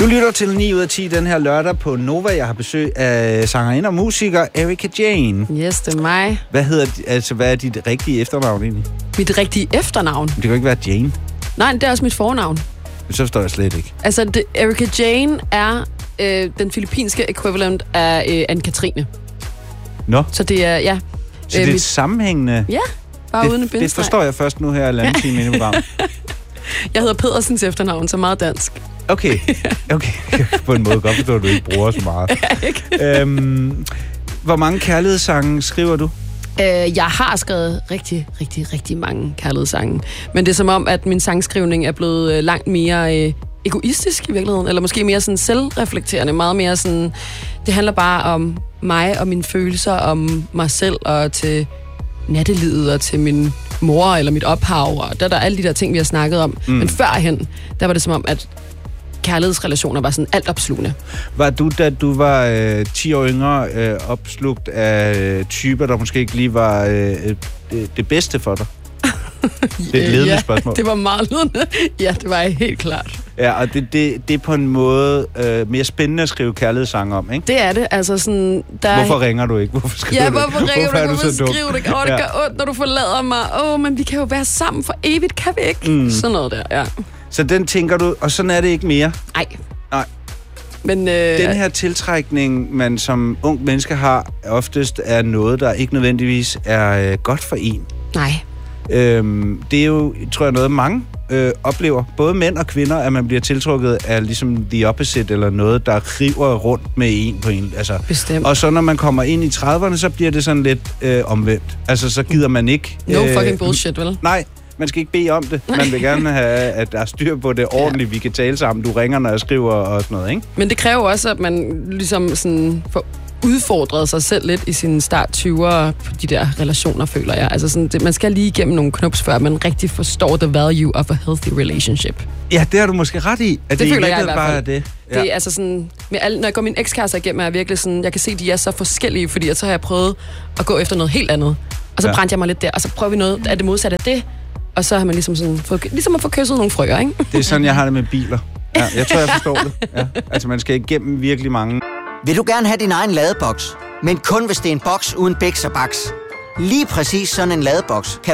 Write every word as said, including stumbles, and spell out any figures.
Du lytter til ni ud af ti den her lørdag på Nova. Jeg har besøg af sangerinde og musiker Erika Jane. Yes, det er mig. Hvad hedder, altså, hvad er dit rigtige efternavn egentlig? Mit rigtige efternavn? Det kan jo ikke være Jane. Nej, det er også mit fornavn. Så forstår jeg slet ikke. Altså, det, Erika Jane er øh, den filippinske equivalent af øh, Anne-Katrine. Nå. Så det er, ja. Så det er mit... sammenhængende? Ja, bare det, uden en bindestreg. Det forstår jeg først nu her i landet time inde i programmet. Jeg hedder Pedersens efternavn, så meget dansk. Okay, okay. På en måde godt forstår, at du ikke bruger så meget. Ja, ikke? øhm, hvor mange kærlighedssange skriver du? Øh, jeg har skrevet rigtig, rigtig, rigtig mange kærlighedssange. Men det er som om, at min sangskrivning er blevet langt mere øh, egoistisk i virkeligheden. Eller måske mere sådan selvreflekterende. Meget mere sådan... Det handler bare om mig og mine følelser, om mig selv og til nattelivet og til min mor eller mit ophav. Og der er der alle de der ting, vi har snakket om. Mm. Men førhen, der var det som om, at kærlighedsrelationer var sådan alt opslugende. Var du, da du var øh, ti år yngre, øh, opslugt af øh, typer, der måske ikke lige var øh, det, det bedste for dig? Det er et ledende ja, spørgsmål. Det var meget ledende. Ja, det var jeg helt klart. Ja, og det, det, det er på en måde øh, mere spændende at skrive kærlighedssange om, ikke? Det er det. Altså sådan, der hvorfor ringer du ikke? Hvorfor skriver ja, du hvorfor ikke? ringer hvorfor du? Hvorfor du skriver du ikke? Åh, det ja. gør ondt, når du forlader mig. Åh, oh, men vi kan jo være sammen for evigt, kan vi ikke? Mm. Sådan noget der, ja. Så den tænker du, og sådan er det ikke mere? Nej. Nej. Men, øh, den her tiltrækning, man som ung menneske har, oftest er noget, der ikke nødvendigvis er øh, godt for en. Nej. Øhm, det er jo, tror jeg, noget mange øh, oplever, både mænd og kvinder, at man bliver tiltrukket af ligesom the opposite, eller noget, der river rundt med en på en. Altså, bestemt. Og så når man kommer ind i trediverne, så bliver det sådan lidt øh, omvendt. Altså, så gider man ikke... No øh, fucking bullshit, vel? Nej, man skal ikke bede om det. Man vil gerne have, at der er styr på det ordentligt. Ja. Vi kan tale sammen. Du ringer, når jeg skriver og sådan noget, ikke? Men det kræver også, at man ligesom sådan får udfordret sig selv lidt i sine start tyverne på de der relationer, føler jeg. Altså sådan, det, man skal lige igennem nogle knups, før man rigtig forstår the value of a healthy relationship. Ja, det har du måske ret i. At det, det føler jeg i hvert fald. Bare det. Ja. Det er altså sådan, med alle, når jeg går mine ekskærester igennem, er jeg virkelig sådan, jeg kan se, at de er så forskellige, fordi at så har jeg prøvet at gå efter noget helt andet. Og så ja. brændte jeg mig lidt der, og så prøver vi noget af det modsatte af det. Og så har man ligesom sådan, få, ligesom at få kysset nogle frøer, ikke? Det er sådan, jeg har det med biler. Ja, jeg tror, jeg forstår det. Ja. Altså, man skal igennem virkelig mange. Vil du gerne have din egen ladeboks, men kun hvis det er en boks uden biks og baks? Lige præcis sådan en ladeboks kan